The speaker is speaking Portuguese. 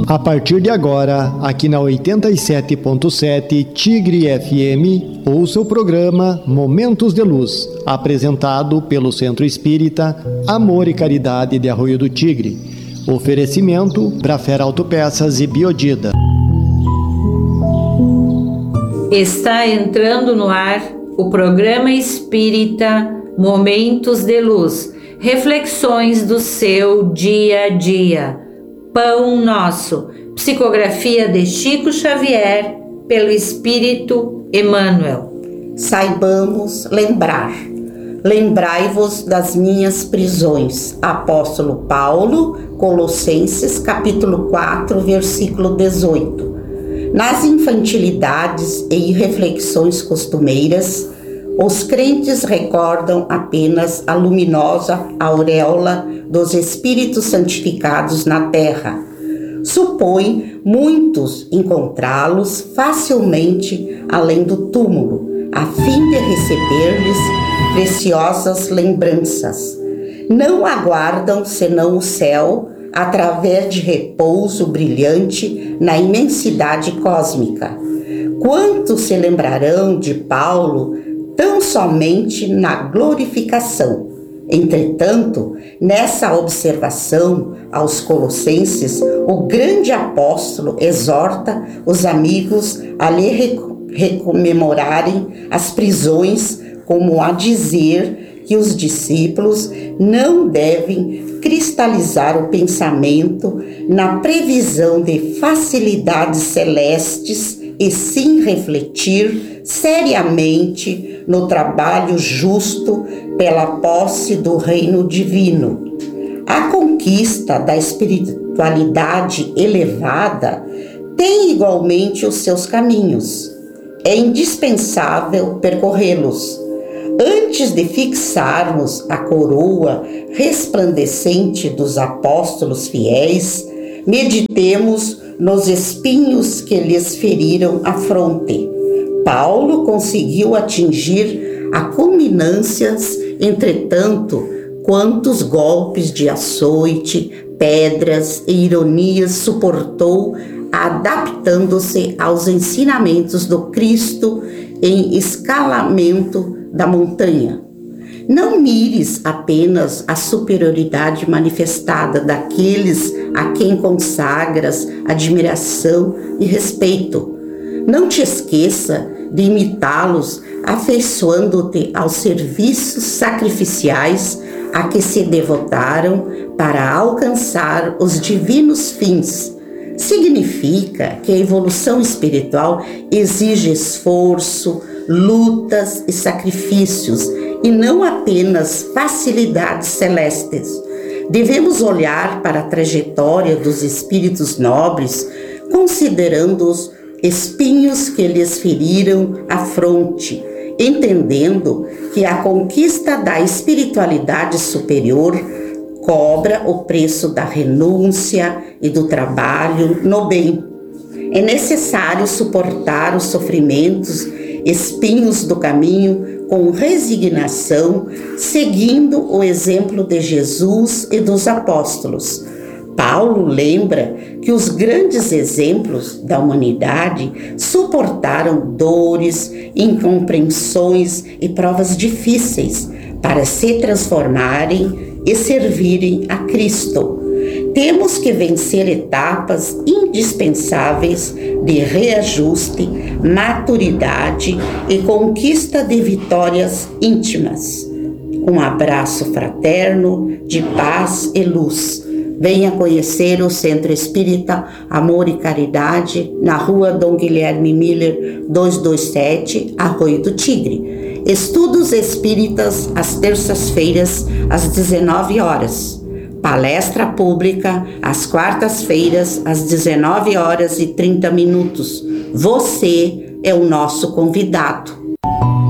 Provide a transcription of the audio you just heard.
A partir de agora, aqui na 87.7 Tigre FM, ouça o programa Momentos de Luz, apresentado pelo Centro Espírita Amor e Caridade de Arroio do Tigre. Oferecimento Brafera Autopeças e Biodida. Está entrando no ar o programa espírita Momentos de Luz, reflexões do seu dia a dia. Pão Nosso, psicografia de Chico Xavier, pelo Espírito Emmanuel. Saibamos lembrar. Lembrai-vos das minhas prisões. Apóstolo Paulo, Colossenses, capítulo 4, versículo 18. Nas infantilidades e irreflexões costumeiras, os crentes recordam apenas a luminosa auréola dos espíritos santificados na terra. Supõe muitos encontrá-los facilmente além do túmulo, a fim de receber-lhes preciosas lembranças. Não aguardam senão o céu, através de repouso brilhante na imensidade cósmica. Quantos se lembrarão de Paulo tão somente na glorificação? Entretanto, nessa observação aos Colossenses, o grande apóstolo exorta os amigos a lhe recomemorarem as prisões, como a dizer que os discípulos não devem cristalizar o pensamento na previsão de facilidades celestes e sim refletir seriamente no trabalho justo pela posse do reino divino. A conquista da espiritualidade elevada tem igualmente os seus caminhos. É indispensável percorrê-los. Antes de fixarmos a coroa resplandecente dos apóstolos fiéis, meditemos nos espinhos que lhes feriram a fronte. Paulo conseguiu atingir a culminâncias, entretanto, quantos golpes de açoite, pedras e ironias suportou, adaptando-se aos ensinamentos do Cristo em escalamento da montanha. Não mires apenas a superioridade manifestada daqueles a quem consagras admiração e respeito. Não te esqueça de imitá-los, afeiçoando-te aos serviços sacrificiais a que se devotaram para alcançar os divinos fins. Significa que a evolução espiritual exige esforço, lutas e sacrifícios, e não apenas facilidades celestes. Devemos olhar para a trajetória dos espíritos nobres, considerando os espinhos que lhes feriram a fronte, entendendo que a conquista da espiritualidade superior cobra o preço da renúncia e do trabalho no bem. É necessário suportar os sofrimentos, espinhos do caminho com resignação, seguindo o exemplo de Jesus e dos apóstolos. Paulo lembra que os grandes exemplos da humanidade suportaram dores, incompreensões e provas difíceis para se transformarem e servirem a Cristo. Temos que vencer etapas indispensáveis de reajuste, maturidade e conquista de vitórias íntimas. Um abraço fraterno de paz e luz. Venha conhecer o Centro Espírita Amor e Caridade, na rua Dom Guilherme Miller, 227, Arroio do Tigre. Estudos espíritas às terças-feiras, às 19 horas. Palestra pública às quartas-feiras, às 19 horas e 30 minutos. Você é o nosso convidado.